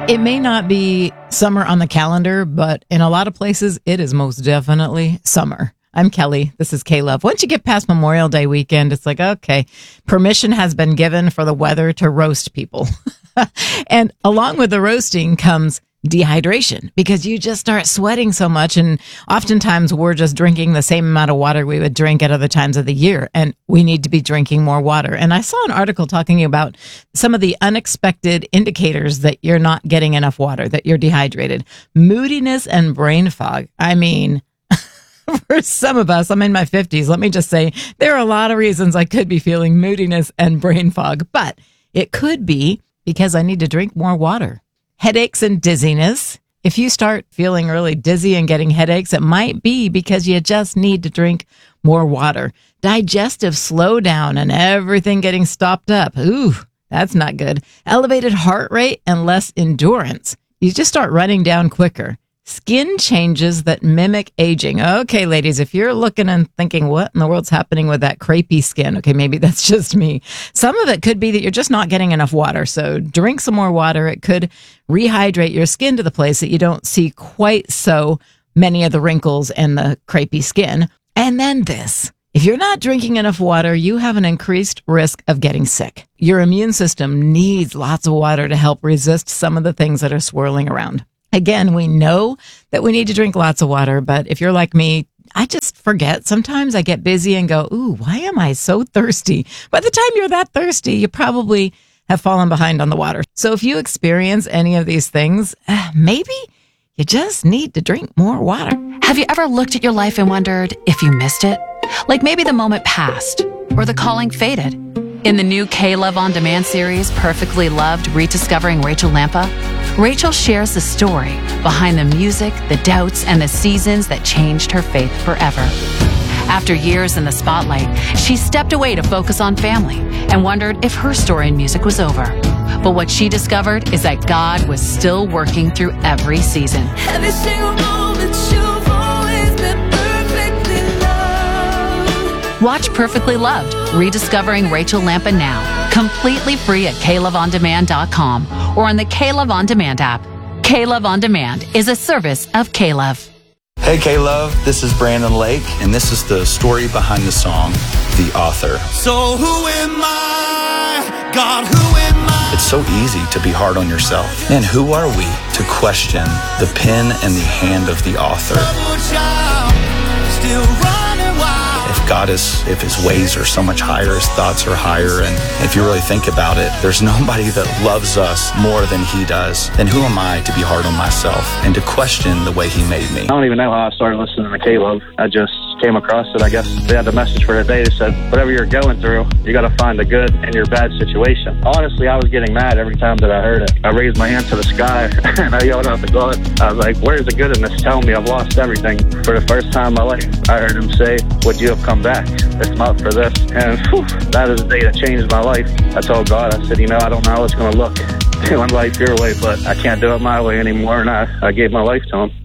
It may not be summer on the calendar, but in a lot of places, it is most definitely summer. I'm Kelly. This is K-Love. Once you get past Memorial Day weekend, it's like, okay, permission has been given for the weather to roast people. And along with the roasting comes dehydration, because you just start sweating so much, and oftentimes we're just drinking the same amount of water we would drink at other times of the year, and we need to be drinking more water. And I saw an article talking about some of the unexpected indicators that you're not getting enough water, that you're dehydrated. Moodiness and brain fog. I mean, for some of us, I'm in my 50s, let me just say there are a lot of reasons I could be feeling moodiness and brain fog, but it could be because I need to drink more water. Headaches and dizziness. If you start feeling really dizzy and getting headaches, it might be because you just need to drink more water. Digestive slowdown and everything getting stopped up. Ooh, that's not good. Elevated heart rate and less endurance. You just start running down quicker. Skin changes that mimic aging. Okay, ladies, if you're looking and thinking, what in the world's happening with that crepey skin? Okay, maybe that's just me. Some of it could be that you're just not getting enough water. So drink some more water. It could rehydrate your skin to the place that you don't see quite so many of the wrinkles and the crepey skin. And then this. If you're not drinking enough water, you have an increased risk of getting sick. Your immune system needs lots of water to help resist some of the things that are swirling around. Again, we know that we need to drink lots of water, but if you're like me, I just forget. Sometimes I get busy and go, ooh, why am I so thirsty? By the time you're that thirsty, you probably have fallen behind on the water. So if you experience any of these things, maybe you just need to drink more water. Have you ever looked at your life and wondered if you missed it? Like maybe the moment passed or the calling faded. In the new K-Love On Demand series, Perfectly Loved, Rediscovering Rachel Lampa, Rachel shares the story behind the music, the doubts, and the seasons that changed her faith forever. After years in the spotlight, she stepped away to focus on family and wondered if her story in music was over. But what she discovered is that God was still working through every season. Every single moment you've always been perfectly loved. Watch Perfectly Loved, Rediscovering Rachel Lampa now, completely free at KLoveOnDemand.com or on the K-Love On Demand app. K-Love On Demand is a service of K-Love. Hey K-Love, this is Brandon Lake, and this is the story behind the song, The Author. So who am I? God, who am I? It's so easy to be hard on yourself. And who are we to question the pen and the hand of the author? Still running wild. If his ways are so much higher, his thoughts are higher, and if you really think about it, there's nobody that loves us more than he does. Then who am I to be hard on myself and to question the way he made me? I don't even know how I started listening to K-Love. I just came across it. I guess they had the message for the day. They said, whatever you're going through, you got to find the good in your bad situation. Honestly, I was getting mad every time that I heard it. I raised my hand to the sky and I yelled out to God. I was like, where's the good in this? Tell me I've lost everything. For the first time in my life, I heard him say, would you have come back? It's not for this. And whew, that is the day that changed my life. I told God, I said, I don't know how it's going to look doing life your way, but I can't do it my way anymore. And I gave my life to him.